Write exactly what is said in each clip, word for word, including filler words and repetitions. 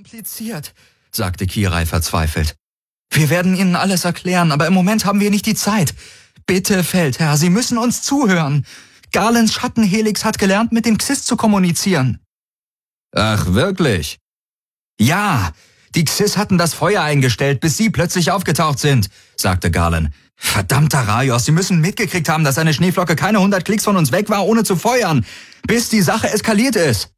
Kompliziert, sagte Kirai verzweifelt. Wir werden Ihnen alles erklären, aber im Moment haben wir nicht die Zeit. Bitte, Feldherr, Sie müssen uns zuhören. Garlands Schattenhelix hat gelernt, mit den Xyz zu kommunizieren. Ach, wirklich? Ja, die Xyz hatten das Feuer eingestellt, bis Sie plötzlich aufgetaucht sind, sagte Garland. Verdammter Raios, Sie müssen mitgekriegt haben, dass eine Schneeflocke keine hundert Klicks von uns weg war, ohne zu feuern, bis die Sache eskaliert ist.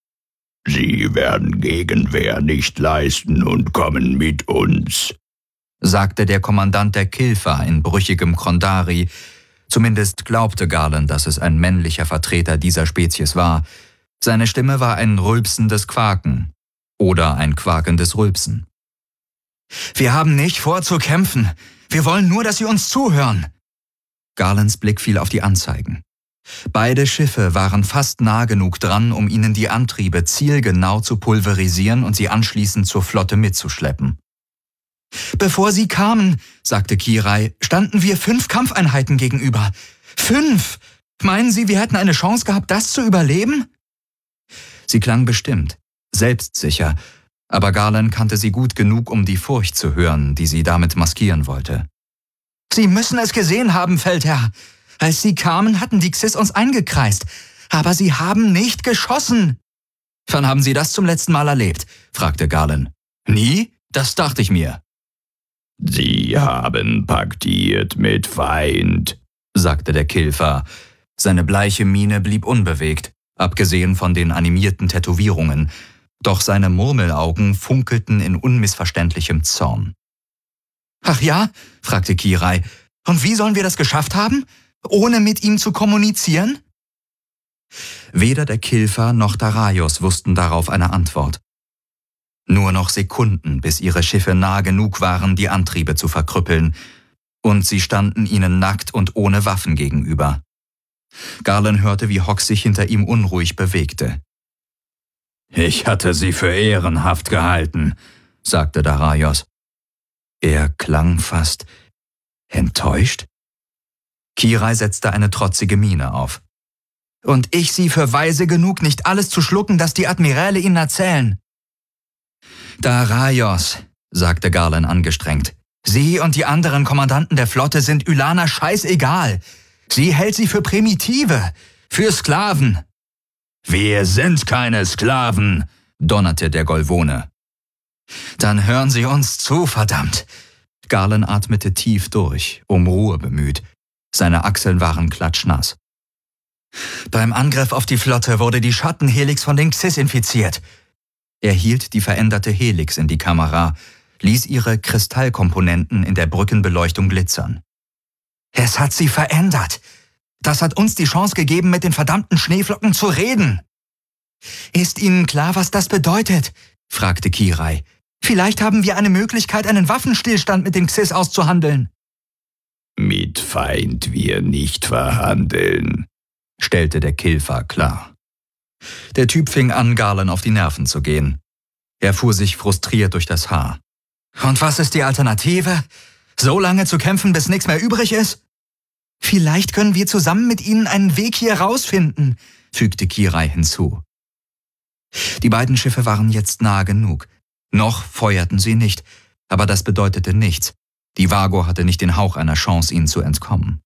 Sie werden Gegenwehr nicht leisten und kommen mit uns, sagte der Kommandant der Kilfa in brüchigem Krondari. Zumindest glaubte Garland, dass es ein männlicher Vertreter dieser Spezies war. Seine Stimme war ein rülpsendes Quaken oder ein quakendes Rülpsen. Wir haben nicht vor zu kämpfen. Wir wollen nur, dass Sie uns zuhören. Garlands Blick fiel auf die Anzeigen. Beide Schiffe waren fast nah genug dran, um ihnen die Antriebe zielgenau zu pulverisieren und sie anschließend zur Flotte mitzuschleppen. Bevor Sie kamen, sagte Kirai, standen wir fünf Kampfeinheiten gegenüber. Fünf! Meinen Sie, wir hätten eine Chance gehabt, das zu überleben? Sie klang bestimmt, selbstsicher, aber Garland kannte sie gut genug, um die Furcht zu hören, die sie damit maskieren wollte. Sie müssen es gesehen haben, Feldherr. Als Sie kamen, hatten die Xyz uns eingekreist, aber sie haben nicht geschossen. Wann haben Sie das zum letzten Mal erlebt? Fragte Garland. Nie? Das dachte ich mir. Sie haben paktiert mit Feind, sagte der Kilfa. Seine bleiche Miene blieb unbewegt, abgesehen von den animierten Tätowierungen, doch seine Murmelaugen funkelten in unmissverständlichem Zorn. Ach ja? Fragte Kirai. Und wie sollen wir das geschafft haben? Ohne mit ihm zu kommunizieren? Weder der Kilfa noch Daraios wussten darauf eine Antwort. Nur noch Sekunden, bis ihre Schiffe nah genug waren, die Antriebe zu verkrüppeln, und sie standen ihnen nackt und ohne Waffen gegenüber. Garland hörte, wie Hock sich hinter ihm unruhig bewegte. Ich hatte sie für ehrenhaft gehalten, sagte Daraios. Er klang fast enttäuscht. Kirai setzte eine trotzige Miene auf. Und ich Sie für weise genug, nicht alles zu schlucken, das die Admiräle Ihnen erzählen. Daraios, sagte Garland angestrengt, Sie und die anderen Kommandanten der Flotte sind Ylana scheißegal. Sie hält sie für Primitive, für Sklaven. Wir sind keine Sklaven, donnerte der Golvone. Dann hören Sie uns zu, verdammt. Garland atmete tief durch, um Ruhe bemüht. Seine Achseln waren klatschnass. Beim Angriff auf die Flotte wurde die Schattenhelix von den Xyz infiziert. Er hielt die veränderte Helix in die Kamera, ließ ihre Kristallkomponenten in der Brückenbeleuchtung glitzern. Es hat sie verändert. Das hat uns die Chance gegeben, mit den verdammten Schneeflocken zu reden. Ist Ihnen klar, was das bedeutet? Fragte Kirai. Vielleicht haben wir eine Möglichkeit, einen Waffenstillstand mit den Xyz auszuhandeln. Mit Feind wir nicht verhandeln, stellte der Kilfa klar. Der Typ fing an, Garland auf die Nerven zu gehen. Er fuhr sich frustriert durch das Haar. Und was ist die Alternative? So lange zu kämpfen, bis nichts mehr übrig ist? Vielleicht können wir zusammen mit Ihnen einen Weg hier rausfinden, fügte Kirai hinzu. Die beiden Schiffe waren jetzt nah genug. Noch feuerten sie nicht, aber das bedeutete nichts. Die Vago hatte nicht den Hauch einer Chance, ihnen zu entkommen.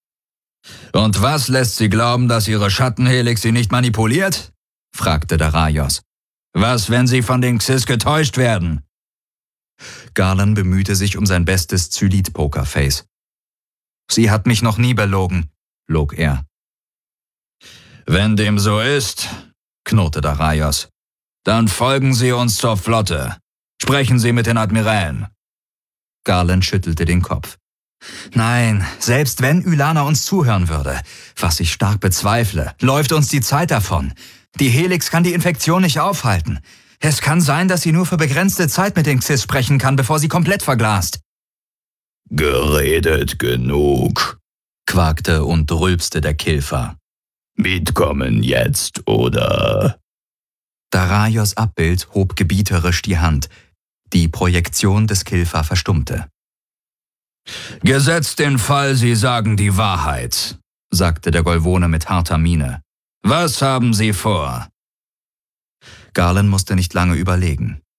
Und was lässt Sie glauben, dass Ihre Schattenhelix Sie nicht manipuliert? Fragte Daraios. Was, wenn Sie von den Xyz getäuscht werden? Garland bemühte sich um sein bestes Zylit-Pokerface. Sie hat mich noch nie belogen, log er. Wenn dem so ist, knurrte Daraios, dann folgen Sie uns zur Flotte. Sprechen Sie mit den Admirälen. Garland schüttelte den Kopf. Nein, selbst wenn Ylana uns zuhören würde, was ich stark bezweifle, läuft uns die Zeit davon. Die Helix kann die Infektion nicht aufhalten. Es kann sein, dass sie nur für begrenzte Zeit mit den Xyz sprechen kann, bevor sie komplett verglast. Geredet genug, quakte und rülpste der Kilfa. Mitkommen jetzt, oder? Daraios Abbild hob gebieterisch die Hand. Die Projektion des Kilfa verstummte. Gesetzt den Fall, Sie sagen die Wahrheit, sagte der Golvone mit harter Miene. Was haben Sie vor? Garland musste nicht lange überlegen.